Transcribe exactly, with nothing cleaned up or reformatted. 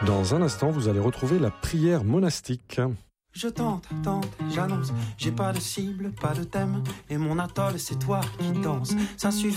Dans un instant, vous allez retrouver la prière monastique. Je tente, tente, j'annonce, j'ai pas de cible, pas de thème, et mon atoll c'est toi qui danse, ça suffit.